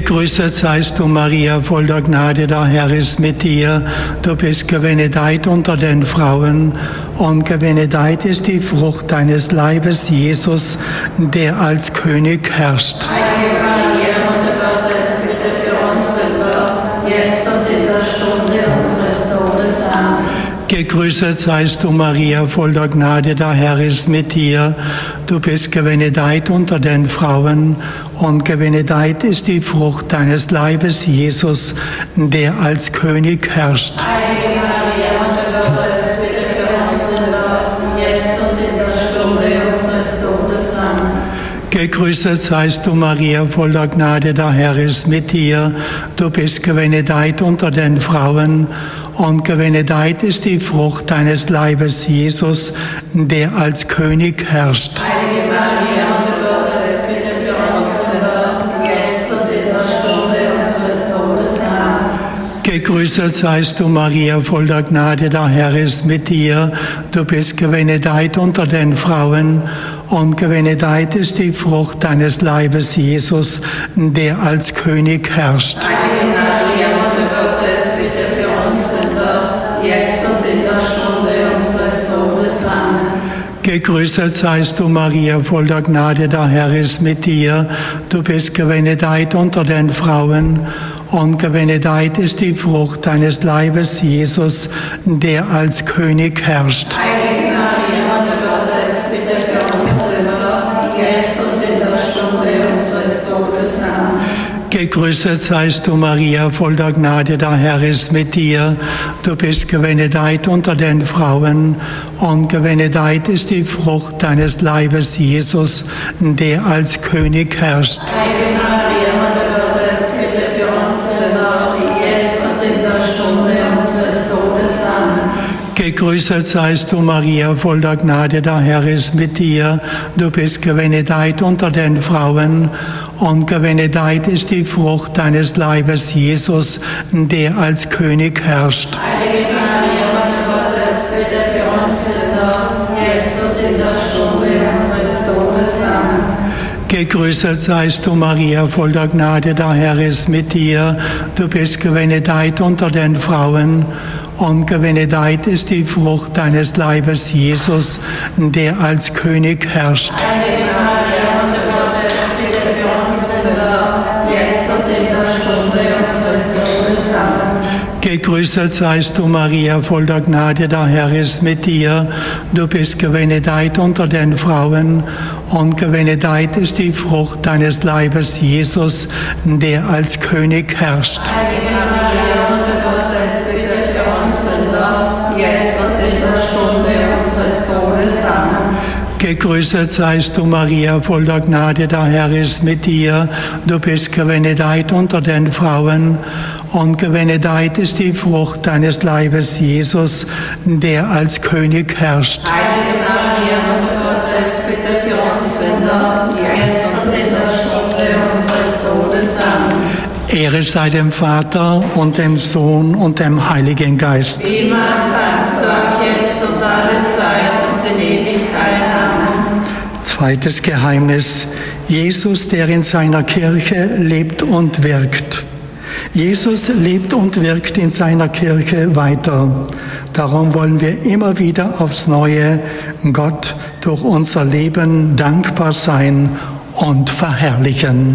Gegrüßet seist du, Maria, voll der Gnade, der Herr ist mit dir. Du bist gebenedeit unter den Frauen und gebenedeit ist die Frucht deines Leibes, Jesus, der als König herrscht. Heilige Maria, Mutter Gottes, bitte für uns Sünder, jetzt und in der Stunde unseres Todes. Amen. Gegrüßet seist du, Maria, voll der Gnade, der Herr ist mit dir. Du bist gebenedeit unter den Frauen und gebenedeit ist die Frucht deines Leibes, Jesus, der als König herrscht. Heilige Maria, Mutter Gottes, bitte für uns Sünder, jetzt und in der Stunde unseres Todes. Amen. Gegrüßet seist du, Maria, voll der Gnade, der Herr ist mit dir. Du bist gebenedeit unter den Frauen und gebenedeit ist die Frucht deines Leibes, Jesus, der als König herrscht. Heilige Maria, Mutter Gottes, bitte für uns Sünder, jetzt und in der Stunde unseres Todes. Amen. Gegrüßet seist du, Maria, voll der Gnade, der Herr ist mit dir. Du bist gebenedeit unter den Frauen und gebenedeit ist die Frucht deines Leibes, Jesus, der als König herrscht. Heilige Maria, Mutter Gottes, bitte für uns Sünder, jetzt und in der Stunde unseres Todes. Amen. Gegrüßet seist du, Maria, voll der Gnade, der Herr ist mit dir. Du bist gebenedeit unter den Frauen und gebenedeit ist die Frucht deines Leibes, Jesus, der als König herrscht. Heilige Maria, Mutter Gottes, bitte für uns Sünder, jetzt und in der Stunde unseres Todes. Amen. Gegrüßet seist du, Maria, voll der Gnade, der Herr ist mit dir. Du bist gebenedeit unter den Frauen und gebenedeit ist die Frucht deines Leibes, Jesus, der als König herrscht. Heilige Maria, Mutter Gottes, bitte für uns Sünder, jetzt und in der Stunde unseres Todes. Amen. Gegrüßet seist du, Maria, voll der Gnade, der Herr ist mit dir. Du bist gebenedeit unter den Frauen und gebenedeit ist die Frucht deines Leibes, Jesus, der als König herrscht. Heilige Maria, Mutter Gottes, bitte für uns Sünder, jetzt und in der Stunde unseres Todes. Amen. Gegrüßet seist du, Maria, voll der Gnade, der Herr ist mit dir. Du bist gebenedeit unter den Frauen und gebenedeit ist die Frucht deines Leibes, Jesus, der als König herrscht. Heilige Maria, Mutter Gottes, bitte für uns Sünder, jetzt und in der Stunde unseres Todes. Amen. Gegrüßet seist du, Maria, voll der Gnade, der Herr ist mit dir. Du bist gebenedeit unter den Frauen und gebenedeit ist die Frucht deines Leibes, Jesus, der als König herrscht. Heilige Maria, Mutter Gottes, bitte für uns Sünder, jetzt und in der Stunde unseres Todes. Amen. Gegrüßet seist du, Maria, voll der Gnade, der Herr ist mit dir. Du bist gebenedeit unter den Frauen und gebenedeit ist die Frucht deines Leibes, Jesus, der als König herrscht. Heilige Maria, Mutter Gottes, bitte für uns Sünder, jetzt und in der Stunde unseres Todes. Amen. Ehre sei dem Vater und dem Sohn und dem Heiligen Geist. Wie am Anfang, so auch jetzt und alle Zeit und in Ewigkeit. Amen. Zweites Geheimnis. Jesus, der in seiner Kirche lebt und wirkt. Jesus lebt und wirkt in seiner Kirche weiter. Darum wollen wir immer wieder aufs Neue Gott durch unser Leben dankbar sein und verherrlichen.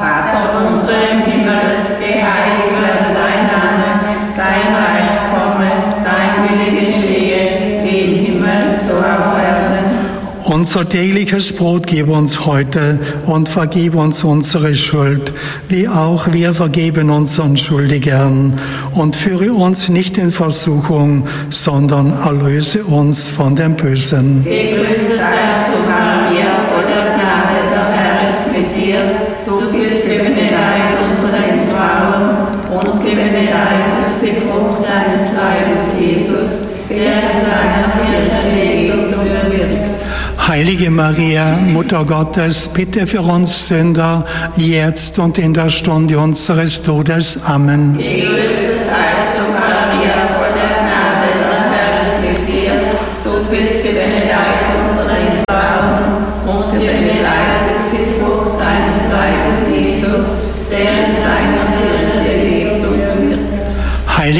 Vater unser im Himmel, geheiligt werde dein Name, dein Reich komme, dein Wille geschehe, wie im Himmel, so auf Erden. Unser tägliches Brot gib uns heute und vergib uns unsere Schuld, wie auch wir vergeben unseren Schuldigern. Und führe uns nicht in Versuchung, sondern erlöse uns von dem Bösen. Gegrüßet seist du, Maria, voll der Gnade, der Herr ist mit dir. Du bist gebenedeit unter den Frauen und gebenedeit ist die Frucht deines Leibes, Jesus, der in seiner Kirche lebt und wirkt. Heilige Maria, Mutter Gottes, bitte für uns Sünder, jetzt und in der Stunde unseres Todes. Amen. Gegrüßet seist du, Maria, voll der Gnade, der Herr ist mit dir. Du bist gebenedeit unter den Frauen und gebenedeit ist die Frucht deines Leibes, Jesus, der in seiner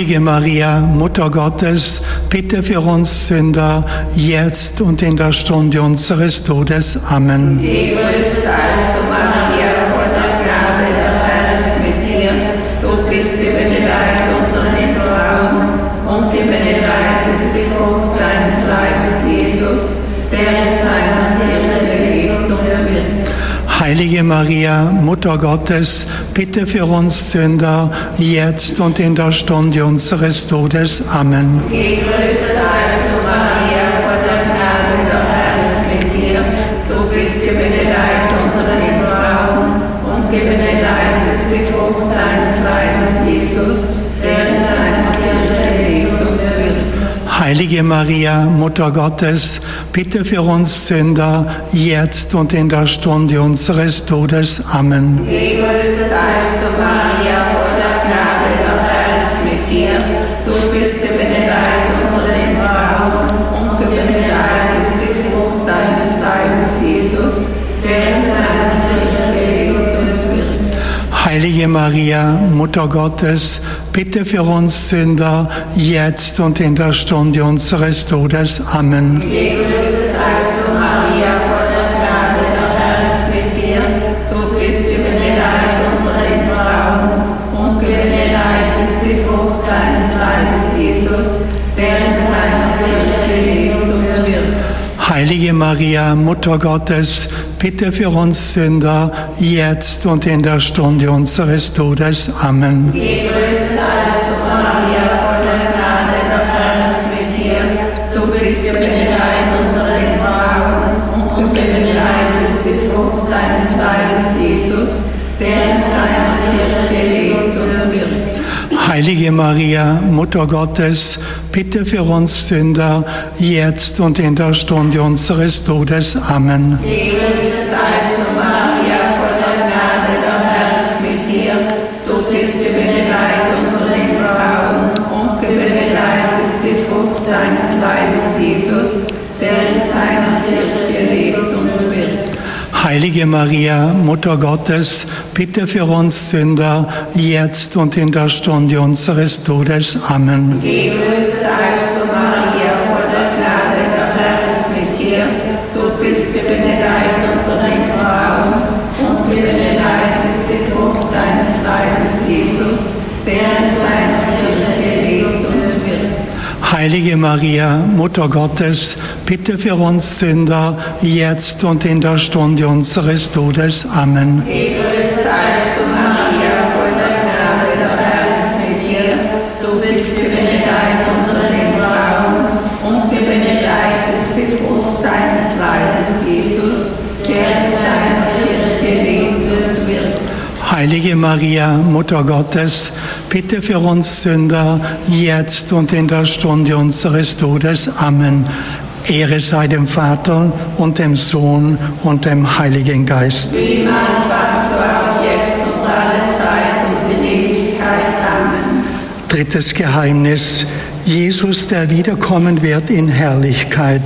Heilige Maria, Mutter Gottes, bitte für uns Sünder, jetzt und in der Stunde unseres Todes. Amen. Gegrüßet seist du, Maria, voll der Gnade, der Herr ist mit dir. Du bist gebenedeit unter den Frauen, und gebenedeit ist die Frucht deines Leibes, Jesus, der in seiner Kirche lebt und wirkt. Heilige Maria, Mutter Gottes, bitte für uns Sünder, jetzt und in der Stunde unseres Todes. Amen. Gegrüßet seist du, Maria, voll der Gnade, der Herr ist mit dir. Du bist gebenedeit unter den Frauen, und gebenedeit ist die Frucht deines Leibes, Jesus, der in seiner Kirche lebt und wirkt. Heilige Maria, Mutter Gottes, bitte für uns Sünder, jetzt und in der Stunde unseres Todes. Amen. Gegrüßet seist du, Maria, voll der Gnade, der Herr ist mit dir. Du bist gebenedeit unter den Frauen, und gebenedeit ist die Frucht deines Leibes, Jesus, der in seiner Kirche lebt und wirkt. Heilige Maria, Mutter Gottes, bitte für uns Sünder, jetzt und in der Stunde unseres Todes. Amen. Gegrüßet seist du, Maria, voll der Gnade, der Herr ist mit dir. Du bist gebenedeit unter den Frauen, und gebenedeit ist die Frucht deines Leibes, Jesus, der in seiner Kirche lebt und wirkt. Heilige Maria, Mutter Gottes, bitte für uns Sünder, jetzt und in der Stunde unseres Todes. Amen. Gegrüßet seist du, Maria, voll der Gnade, der Herr ist mit dir. Du bist gebenedeit unter den Frauen, und gebenedeit ist die Frucht deines Leibes, Jesus, der in seiner Kirche lebt und wirkt. Heilige Maria, Mutter Gottes, bitte für uns Sünder, jetzt und in der Stunde unseres Todes. Amen. Gegrüßet seist du, Maria, voll der Gnade, der Herr ist mit dir. Du bist gebenedeit unter den Frauen, und gebenedeit ist die Frucht deines Leibes, Jesus, der in seiner Kirche lebt und wirkt. Heilige Maria, Mutter Gottes, bitte für uns Sünder, jetzt und in der Stunde unseres Todes. Amen. Gegrüßet seist du, Maria, voll der Gnade, der Herr ist mit dir. Du bist gebenedeit unter den Frauen, und gebenedeit ist die Frucht deines Leibes, Jesus, der in seiner Kirche lebt und wirkt. Heilige Maria, Mutter Gottes, bitte für uns Sünder, jetzt und in der Stunde unseres Todes. Amen. Gegrüßet seist du, Maria, voll der Gnade, der Herr ist mit dir. Du bist gebenedeit unter den Frauen, und gebenedeit ist die Frucht deines Leibes, Jesus, der in seiner Kirche lebt und wirkt. Heilige Maria, Mutter Gottes, bitte für uns Sünder, jetzt und in der Stunde unseres Todes. Amen. Ehre sei dem Vater und dem Sohn und dem Heiligen Geist. Wie im Anfang, so auch jetzt und alle Zeit und in Ewigkeit. Amen. Drittes Geheimnis. Jesus, der wiederkommen wird in Herrlichkeit.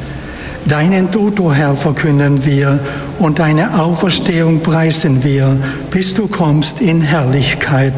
Deinen Tod, o Herr, verkünden wir, und deine Auferstehung preisen wir, bis du kommst in Herrlichkeit.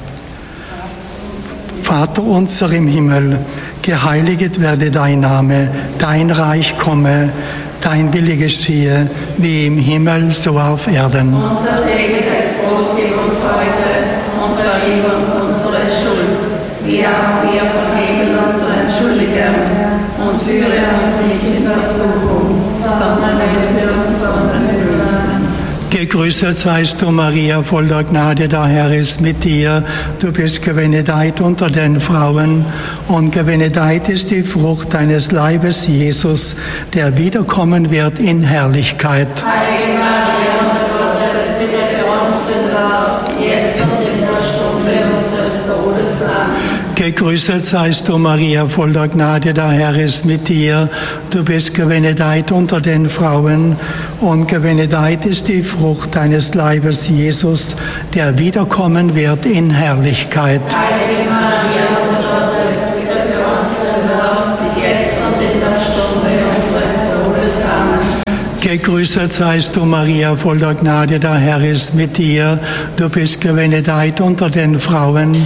Vater unser im Himmel, geheiligt werde dein Name, dein Reich komme, dein Wille geschehe, wie im Himmel, so auf Erden. Unser tägliches Brot gib uns heute, und vergib uns unsere Schuld, wie auch wir vergeben unseren Schuldigern. Und führe uns nicht in Versuchung, sondern erlöse uns von den Bösen. Gegrüßet seist du, Maria, voll der Gnade, der Herr ist mit dir. Du bist gebenedeit unter den Frauen, und gebenedeit ist die Frucht deines Leibes, Jesus, der wiederkommen wird in Herrlichkeit. Heilige Maria, Mutter Gottes, bitte für uns Sünder, jetzt und in der Stunde unseres Todes. Amen. Gegrüßet seist du, Maria, voll der Gnade, der Herr ist mit dir. Du bist gebenedeit unter den Frauen, und gebenedeit ist die Frucht deines Leibes, Jesus, der wiederkommen wird in Herrlichkeit. Heilige Maria, Mutter Gottes, bitte für uns Sünder, jetzt und in der Stunde unseres Todes. Amen. Gegrüßet seist du, Maria, voll der Gnade, der Herr ist mit dir. Du bist gebenedeit unter den Frauen,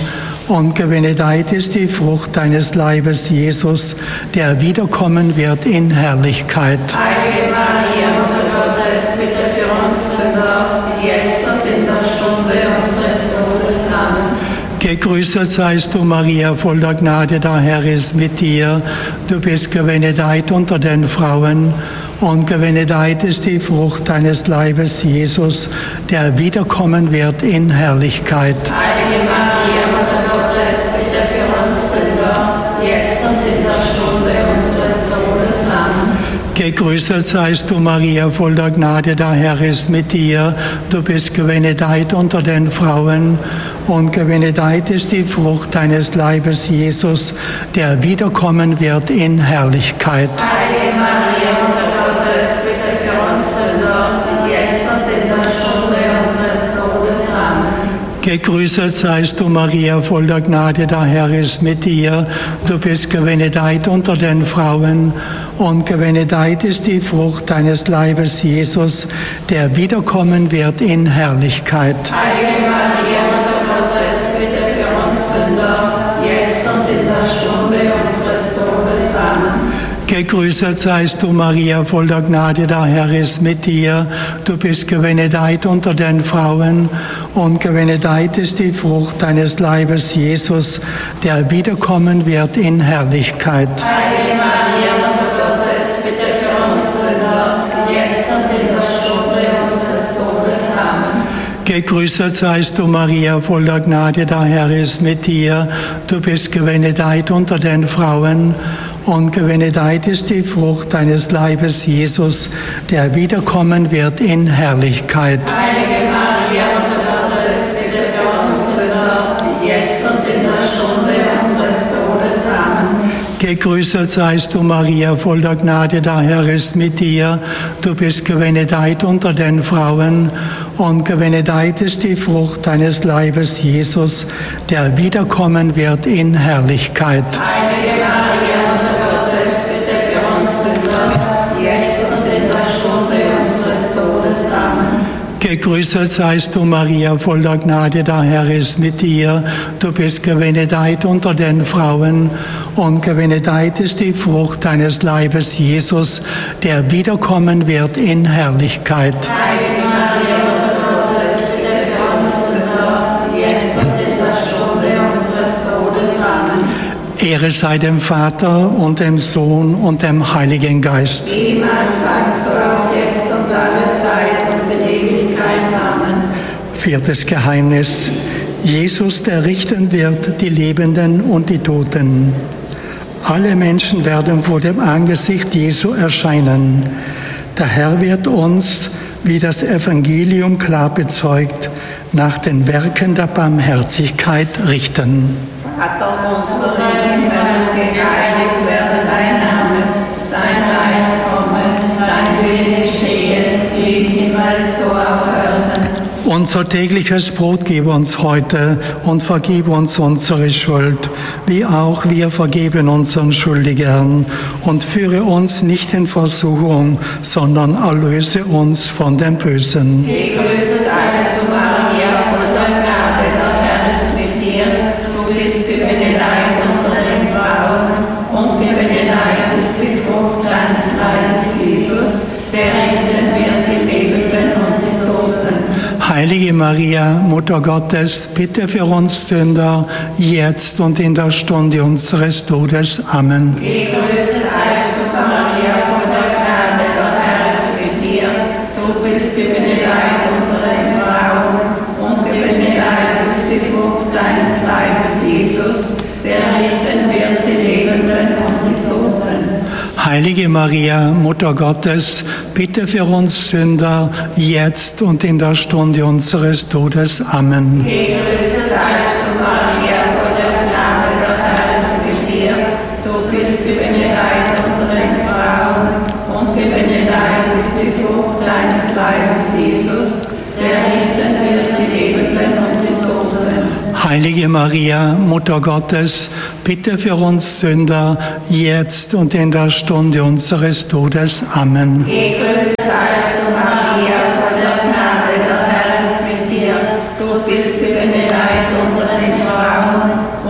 und gebenedeit ist die Frucht deines Leibes, Jesus, der wiederkommen wird in Herrlichkeit. Heilige Maria, Mutter Gottes, bitte für uns Sünder, jetzt und in der Stunde unseres Todes. Amen. Gegrüßet seist du, Maria, voll der Gnade, der Herr ist mit dir. Du bist gebenedeit unter den Frauen und gebenedeit ist die Frucht deines Leibes, Jesus, der wiederkommen wird in Herrlichkeit. Heilige Maria, Mutter Gottes, bitte für uns Sünder, jetzt und in der Stunde unseres Todes. Amen. Gegrüßet seist du, Maria, voll der Gnade, der Herr ist mit dir. Du bist gebenedeit unter den Frauen und gebenedeit ist die Frucht deines Leibes, Jesus, der wiederkommen wird in Herrlichkeit. Heilige Maria, Mutter Gottes, bitte für uns Sünder, jetzt und in der Stunde unseres Todes. Amen. Gegrüßet seist du, Maria, voll der Gnade, der Herr ist mit dir. Du bist gebenedeit unter den Frauen und gebenedeit ist die Frucht deines Leibes, Jesus, der wiederkommen wird in Herrlichkeit. Heilige Maria, Mutter Gottes, bitte für uns Sünder, jetzt und in der Stunde unseres Todes. Amen. Gegrüßet seist du, Maria, voll der Gnade, der Herr ist mit dir. Du bist gebenedeit unter den Frauen und gebenedeit ist die Frucht deines Leibes, Jesus, der wiederkommen wird in Herrlichkeit. Heilige Maria, Mutter Gottes, bitte für uns Sünder, jetzt und in der Stunde unseres Todes. Amen. Gegrüßet seist du, Maria, voll der Gnade, der Herr ist mit dir. Du bist gebenedeit unter den Frauen und gebenedeit ist die Frucht deines Leibes, Jesus, der wiederkommen wird in Herrlichkeit. Heilige Maria, Mutter Gottes, bitte für uns Sünder, jetzt und in der Stunde unseres Todes. Amen. Gegrüßet seist du, Maria, voll der Gnade, der Herr ist mit dir. Du bist gebenedeit unter den Frauen und gebenedeit ist die Frucht deines Leibes, Jesus, der wiederkommen wird in Herrlichkeit. Heilige Maria, Mutter Gottes, bitte für uns Sünder, jetzt und in der Stunde unseres Todes. Amen. Gegrüßet seist du, Maria, voll der Gnade, der Herr ist mit dir. Du bist gebenedeit unter den Frauen und gebenedeit ist die Frucht deines Leibes, Jesus, der wiederkommen wird in Herrlichkeit. Heilige Maria, Mutter Gottes, bitte für uns Sünder, jetzt und in der Stunde unseres Todes. Amen. Ehre sei dem Vater und dem Sohn und dem Heiligen Geist. Wie im Anfang, so auch jetzt und alle Zeit und in Ewigkeit. Amen. Viertes Geheimnis. Jesus, der richten wird die Lebenden und die Toten. Alle Menschen werden vor dem Angesicht Jesu erscheinen. Der Herr wird uns, wie das Evangelium klar bezeugt, nach den Werken der Barmherzigkeit richten. Vater unser im Himmel, geheiligt werde dein Name, dein Reich komme, dein Wille geschehe, wie im Himmel, so auf Erden. Unser tägliches Brot gib uns heute und vergib uns unsere Schuld, wie auch wir vergeben unseren Schuldigern. Und führe uns nicht in Versuchung, sondern erlöse uns von dem Bösen. Gegrüßet seist du, Maria, voll der Gnade, der Herr ist mit dir. Du bist gebenedeit unter den Frauen und gebenedeit ist die Frucht deines Leibes, Jesus, der richten wird die Lebenden und die Toten. Heilige Maria, Mutter Gottes, bitte für uns Sünder, jetzt und in der Stunde unseres Todes. Amen. Gegrüßet seist du, Maria, voll der Gnade, der Herr ist mit dir. Du bist gebenedeit unter den Frauen und gebenedeit ist die Frucht deines Leibes, Jesus, der richten wird die Lebenden und die Toten. Heilige Maria, Mutter Gottes, bitte für uns Sünder, jetzt und in der Stunde unseres Todes. Amen. Gegrüßet seist du, Maria, voll der Gnade, der Herr ist mit dir. Du bist gebenedeit unter den Frauen und gebenedeit ist die Frucht deines Leibes, Jesus, der richten wird die Lebenden und die Toten. Heilige Maria, Mutter Gottes, bitte für uns Sünder, jetzt und in der Stunde unseres Todes. Amen. Gegrüßet seist du, Maria, voll der Gnade, der Herr ist mit dir. Du bist gebenedeit unter den Frauen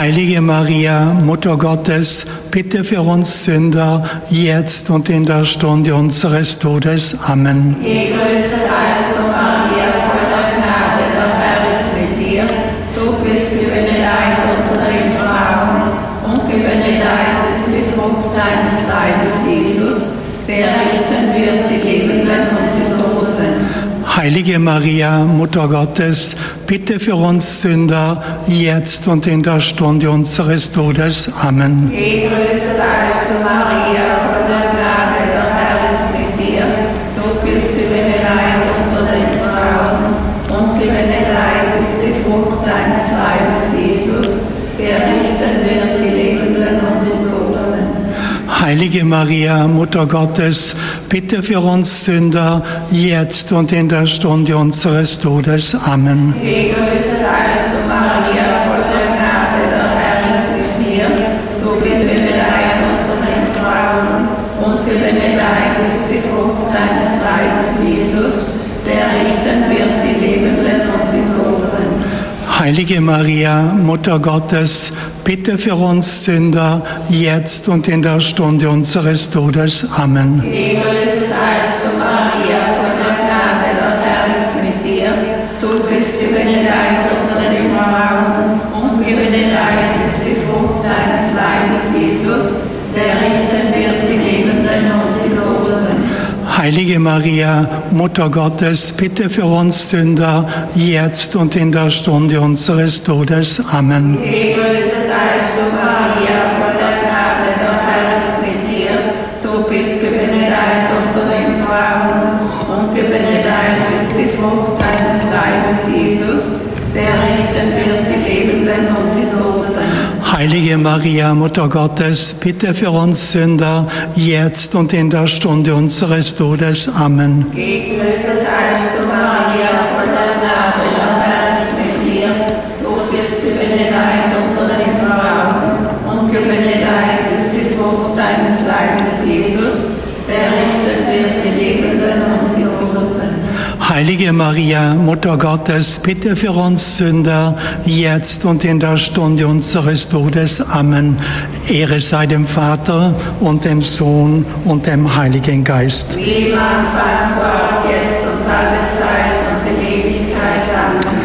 Heilige Maria, Mutter Gottes, bitte für uns Sünder, jetzt und in der Stunde unseres Todes. Amen. Gegrüßet seist du, Maria, voll der Gnade, der Herr ist mit dir. Du bist gebenedeit unter den Frauen und gebenedeit ist die Frucht deines Leibes, Jesus, der richten wird die Lebenden und die Toten. Heilige Maria, Mutter Gottes, bitte für uns Sünder, jetzt und in der Stunde unseres Todes. Amen. Gegrüßet seist du, Maria, voll der Gnade, der Herr ist mit dir. Du bist gebenedeit unter den Frauen und gebenedeit ist die Frucht deines Leibes, Jesus, der richten wird die Lebenden und die Toten. Heilige Maria, Mutter Gottes, bitte für uns Sünder, jetzt und in der Stunde unseres Todes. Amen. Gegrüßet seist du, Maria, voll der Gnade, der Herr ist mit dir. Du bist gebenedeit unter den Frauen und gebenedeit ist die Frucht deines Leibes, Jesus, der richten wird die Lebenden und die Toten. Heilige Maria, Mutter Gottes, bitte für uns Sünder, jetzt und in der Stunde unseres Todes. Amen. Gegrüßet seist du, Maria, voll der Gnade, der Herr ist mit dir. Du bist gebenedeit unter den Frauen und gebenedeit ist die Frucht deines Leibes, Jesus, der richten wird die Lebenden und die Toten. Heilige Maria, Mutter Gottes, bitte für uns Sünder, jetzt und in der Stunde unseres Todes. Amen. Gegrüßet seist du, Maria, voll der Gnade, der Herr ist mit dir. Du bist gebenedeit unter den Frauen und gebenedeit ist die Frucht deines Leibes, Jesus, der richten wird die Lebenden und die Toten. Heilige Maria, Mutter Gottes, bitte für uns Sünder, jetzt und in der Stunde unseres Todes. Amen. Gegrüßet seist du, Maria, voll der Gnade, der Herr ist mit dir. Du bist gebenedeit unter den Frauen und gebenedeit ist die Frucht deines Leibes, Jesus, der richten wird die Lebenden und die Toten. Heilige Maria, Mutter Gottes, bitte für uns Sünder, jetzt und in der Stunde unseres Todes. Amen. Ehre sei dem Vater und dem Sohn und dem Heiligen Geist. Wie im Anfang, so auch jetzt und alle Zeit und in Ewigkeit. Amen.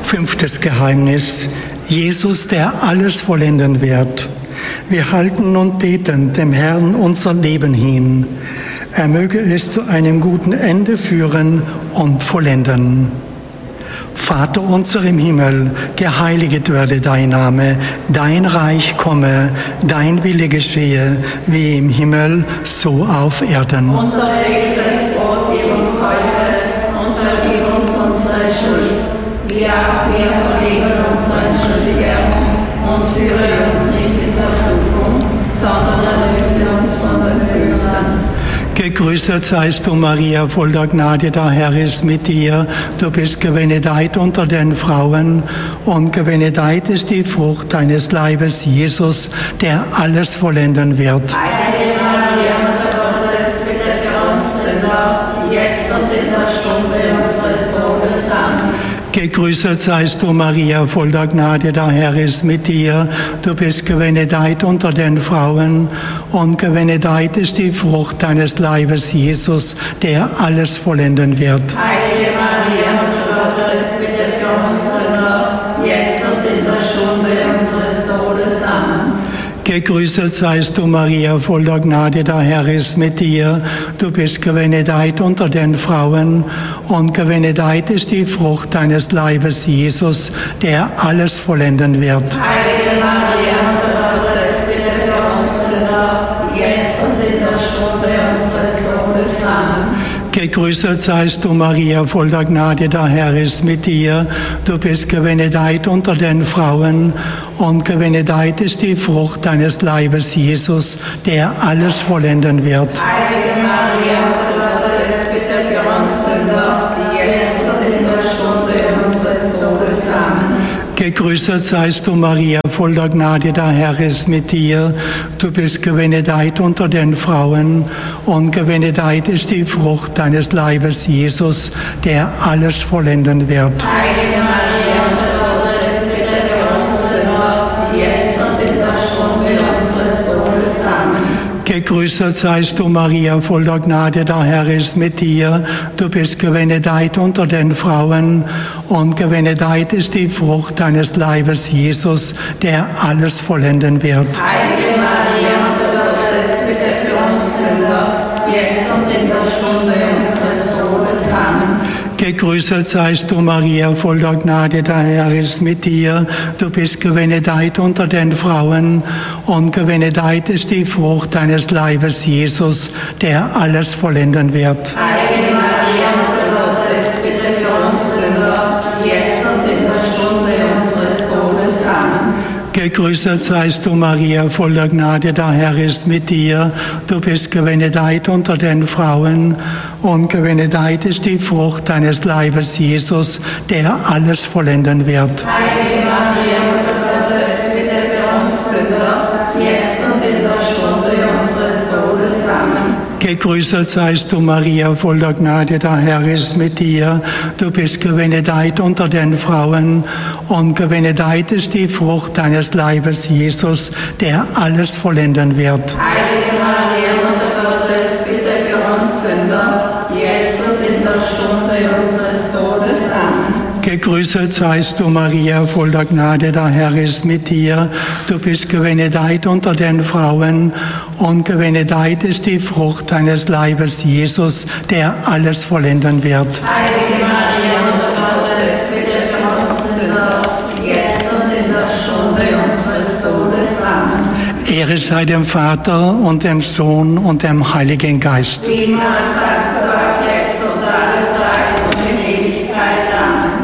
5. Geheimnis. Jesus, der alles vollenden wird. Wir halten und beten dem Herrn unser Leben hin. Er möge es zu einem guten Ende führen und vollenden. Vater unser im Himmel, geheiliget werde dein Name, dein Reich komme, dein Wille geschehe, wie im Himmel, so auf Erden. Unser tägliches Brot gib uns heute und vergib uns unsere Schuld, wie auch wir vergeben unseren Schuldigern, und führe uns nicht in Versuchung, sondern erlöse uns von den Bösen. Gegrüßet seist du, Maria, voll der Gnade, der Herr ist mit dir. Du bist gebenedeit unter den Frauen und gebenedeit ist die Frucht deines Leibes, Jesus, der alles vollenden wird. Heilige Maria, Mutter Gottes, bitte für uns Sünder, jetzt und in der Stunde unseres Todes. Amen. Gegrüßet seist du, Maria, voll der Gnade, der Herr ist mit dir. Du bist gebenedeit unter den Frauen und gebenedeit ist die Frucht deines Leibes, Jesus, der alles vollenden wird. Heilige Maria, Mutter Gottes, bitte für uns Sünder, jetzt und in der Stunde unseres Todes. Amen. Gegrüßet seist du, Maria, voll der Gnade, der Herr ist mit dir. Du bist gebenedeit unter den Frauen und gebenedeit ist die Frucht deines Leibes, Jesus, der alles vollenden wird. Heilige Maria, Mutter Gottes, bitte für uns Sünder, jetzt und in der Stunde unseres Todes. Amen. Gegrüßet seist du, Maria, voll der Gnade, der Herr ist mit dir. Du bist gebenedeit unter den Frauen und gebenedeit ist die Frucht deines Leibes, Jesus, der alles vollenden wird. Heilige Maria, Mutter Gottes, bitte für uns Sünder, jetzt und in der Stunde unseres Todes. Amen. Gegrüßet seist du, Maria, voll der Gnade, der Herr ist mit dir. Du bist gebenedeit unter den Frauen und gebenedeit ist die Frucht deines Leibes, Jesus, der alles vollenden wird. Heilige Maria, Mutter Gottes, bitte für uns Sünder, jetzt Gegrüßet seist du, Maria, voll der Gnade, der Herr ist mit dir. Du bist gebenedeit unter den Frauen und gebenedeit ist die Frucht deines Leibes, Jesus, der alles vollenden wird. Heilige Maria, Mutter Gottes, bitte für uns Sünder, jetzt und in der Stunde unseres Todes. Amen. Gegrüßet seist du, Maria, voll der Gnade, der Herr ist mit dir. Du bist gebenedeit unter den Frauen und gebenedeit ist die Frucht deines Leibes, Jesus, der alles vollenden wird. Heilige Maria, Mutter Gottes, bitte für uns Sünder, jetzt und in der Stunde unseres Todes. Amen. Gegrüßet seist du, Maria, voll der Gnade, der Herr ist mit dir. Du bist gebenedeit unter den Frauen und gebenedeit ist die Frucht deines Leibes, Jesus, der alles vollenden wird. Heilige Maria, Mutter Gottes, bitte für uns Sünder, jetzt und in der Stunde unseres Todes. Amen. Gegrüßet seist du, Maria, voll der Gnade, der Herr ist mit dir. Du bist gebenedeit unter den Frauen und gebenedeit ist die Frucht deines Leibes, Jesus, der alles vollenden wird. Heilige Maria, Mutter Gottes, bitte für uns Sünder, jetzt und in der Stunde unseres Todes. Amen. Gegrüßet seist du, Maria, voll der Gnade, der Herr ist mit dir. Du bist gebenedeit unter den Frauen und gebenedeit ist die Frucht deines Leibes, Jesus, der alles vollenden wird. Heilige Maria, Mutter Gottes, bitte für uns Sünder, jetzt und in der Stunde unseres Todes. Amen. Ehre sei dem Vater und dem Sohn und dem Heiligen Geist. Wie im Anfang, so auch jetzt und alle Zeit und in Ewigkeit. Amen.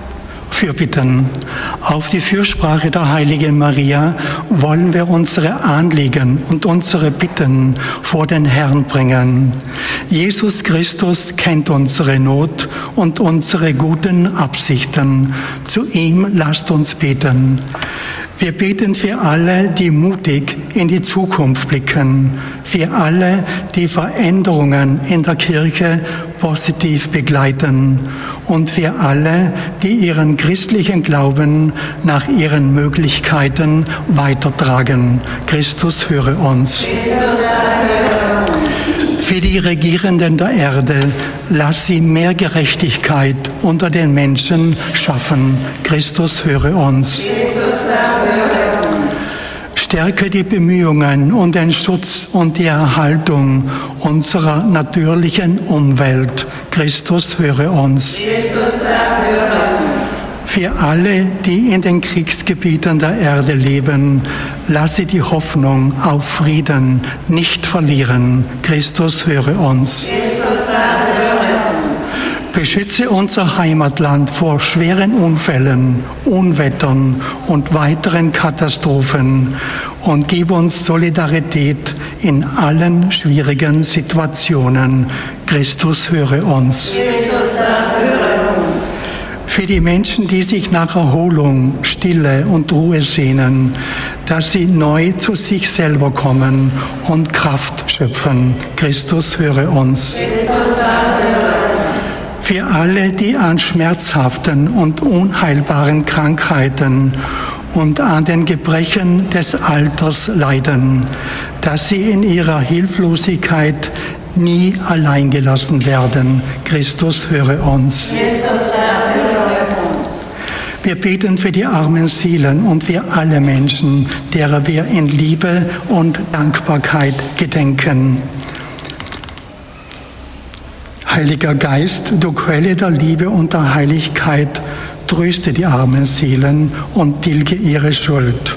Fürbitten. Auf die Fürsprache der heiligen Maria wollen wir unsere Anliegen und unsere Bitten vor den Herrn bringen. Jesus Christus kennt unsere Not und unsere guten Absichten. Zu ihm lasst uns beten. Wir beten für alle, die mutig in die Zukunft blicken, für alle, die Veränderungen in der Kirche positiv begleiten und für alle, die ihren christlichen Glauben nach ihren Möglichkeiten weitertragen. Christus, höre uns. Für die Regierenden der Erde, lass sie mehr Gerechtigkeit unter den Menschen schaffen. Christus, höre uns. Stärke die Bemühungen um den Schutz und die Erhaltung unserer natürlichen Umwelt. Christus, höre uns. Für alle, die in den Kriegsgebieten der Erde leben, lasse die Hoffnung auf Frieden nicht verlieren. Christus, höre uns. Beschütze unser Heimatland vor schweren Unfällen, Unwettern und weiteren Katastrophen und gib uns Solidarität in allen schwierigen Situationen. Christus, höre uns. Für die Menschen, die sich nach Erholung, Stille und Ruhe sehnen, dass sie neu zu sich selber kommen und Kraft schöpfen. Christus, höre uns. Für alle, die an schmerzhaften und unheilbaren Krankheiten und an den Gebrechen des Alters leiden, dass sie in ihrer Hilflosigkeit nie allein gelassen werden. Christus, höre uns. Wir beten für die armen Seelen und für alle Menschen, derer wir in Liebe und Dankbarkeit gedenken. Heiliger Geist, du Quelle der Liebe und der Heiligkeit, tröste die armen Seelen und tilge ihre Schuld.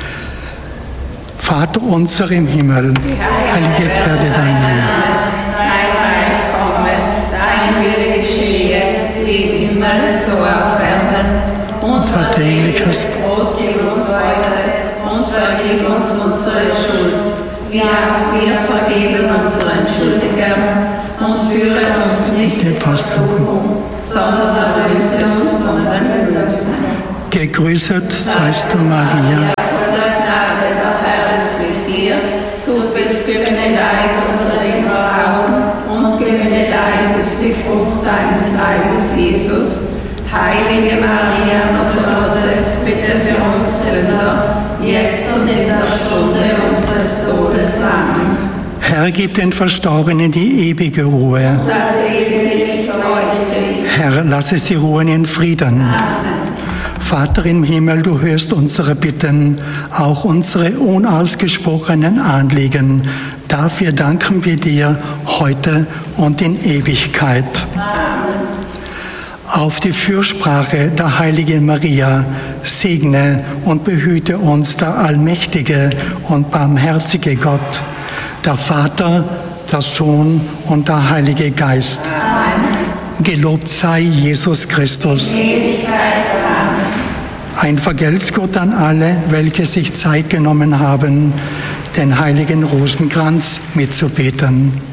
Vater unser im Himmel, heiliget werde dein Name. Dein Reich komme, dein Wille geschehe, wie im Himmel, so auf Erden. Unser tägliches Brot gib uns heute und vergib uns unsere Schuld, wie auch wir vergeben unseren Schuldigern. Und führe uns nicht in Versuchung, sondern erlöse uns von dem Bösen. Gegrüßet seist du, Maria. Voll der Gnade, der Herr ist mit dir. Du bist gebenedeit unter den Frauen und gebenedeit ist die Frucht deines Leibes, Jesus. Heilige Maria, Mutter Gottes, bitte für uns Sünder, jetzt und in der Stunde unseres Todes. Amen. Herr, gib den Verstorbenen die ewige Ruhe. Das ewige Licht leuchte. Herr, lasse sie ruhen in Frieden. Amen. Vater im Himmel, du hörst unsere Bitten, auch unsere unausgesprochenen Anliegen. Dafür danken wir dir heute und in Ewigkeit. Amen. Auf die Fürsprache der heiligen Maria segne und behüte uns der allmächtige und barmherzige Gott, der Vater, der Sohn und der Heilige Geist. Amen. Gelobt sei Jesus Christus. Ewigkeit. Amen. Ein Vergelt's Gott an alle, welche sich Zeit genommen haben, den heiligen Rosenkranz mitzubeten.